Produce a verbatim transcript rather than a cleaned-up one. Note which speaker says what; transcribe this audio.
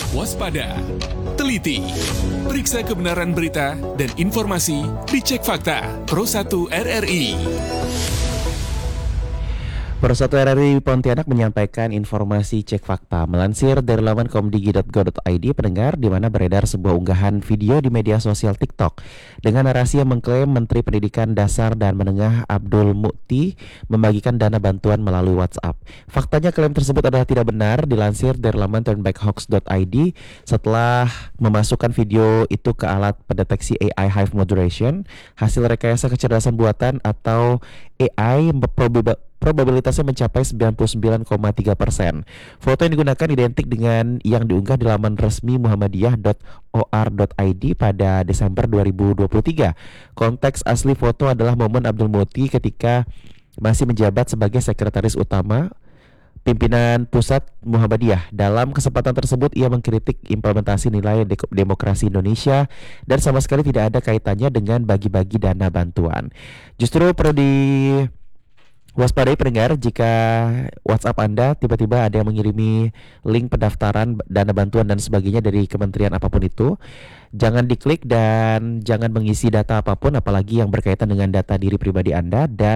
Speaker 1: Waspada, teliti, periksa kebenaran berita dan informasi dicek fakta Pro satu R R I.
Speaker 2: Pro satu R R I Pontianak menyampaikan informasi cek fakta. Melansir dari laman komdigi titik go titik i d, pendengar, di mana beredar sebuah unggahan video di media sosial TikTok dengan narasi yang mengklaim Menteri Pendidikan Dasar dan Menengah Abdul Mukti membagikan dana bantuan melalui WhatsApp. Faktanya klaim tersebut adalah tidak benar. Dilansir dari laman turnbackhoax titik i d, setelah memasukkan video itu ke alat pendeteksi A I Hive Moderation, hasil rekayasa kecerdasan buatan atau A I probab- probabilitasnya mencapai sembilan puluh sembilan koma tiga persen. Foto yang digunakan identik dengan yang diunggah di laman resmi muhammadiyah titik o r titik i d pada Desember dua ribu dua puluh tiga. Konteks asli foto adalah momen Abdul Mukti ketika masih menjabat sebagai sekretaris utama pimpinan pusat Muhammadiyah. Dalam kesempatan tersebut ia mengkritik implementasi nilai de- demokrasi Indonesia dan sama sekali tidak ada kaitannya dengan bagi-bagi dana bantuan. Justru perlu di waspadai pendengar, jika WhatsApp Anda tiba-tiba ada yang mengirimi link pendaftaran dana bantuan dan sebagainya dari kementerian apapun itu, jangan diklik dan jangan mengisi data apapun apalagi yang berkaitan dengan data diri pribadi Anda, dan